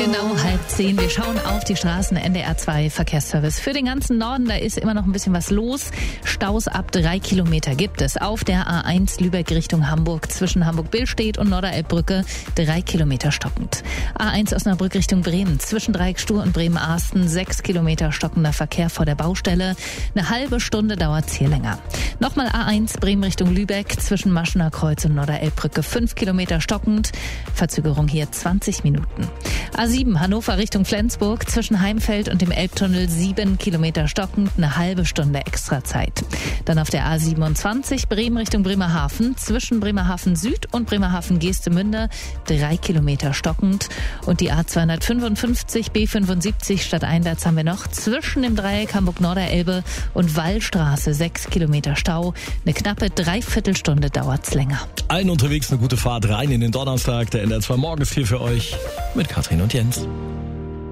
Genau, 9:30. Wir schauen auf die Straßen. NDR 2 Verkehrsservice. Für den ganzen Norden, da ist immer noch ein bisschen was los. Staus ab 3 Kilometer gibt es. Auf der A1 Lübeck Richtung Hamburg zwischen Hamburg-Billstedt und Norderelbbrücke 3 Kilometer stockend. A1 Osnabrück Richtung Bremen zwischen Dreieckstuhl und Bremen-Arsten 6 Kilometer stockender Verkehr vor der Baustelle. Eine halbe Stunde dauert's hier länger. Nochmal A1 Bremen Richtung Lübeck zwischen Maschener Kreuz und Norderelbbrücke 5 Kilometer stockend. Verzögerung hier 20 Minuten. A7 Hannover Richtung Flensburg zwischen Heimfeld und dem Elbtunnel 7 Kilometer stockend, eine halbe Stunde extra Zeit. Dann auf der A27 Bremen Richtung Bremerhaven zwischen Bremerhaven Süd und Bremerhaven Geestemünde 3 Kilometer stockend. Und die A255 B75 stadteinwärts haben wir noch zwischen dem Dreieck Hamburg-Norderelbe und Wallstraße 6 Kilometer Stau. Eine knappe Dreiviertelstunde dauert's länger. Allen unterwegs eine gute Fahrt rein in den Donnerstag. Der NDR 2 Morgen ist hier für euch mit Katrin und Jens.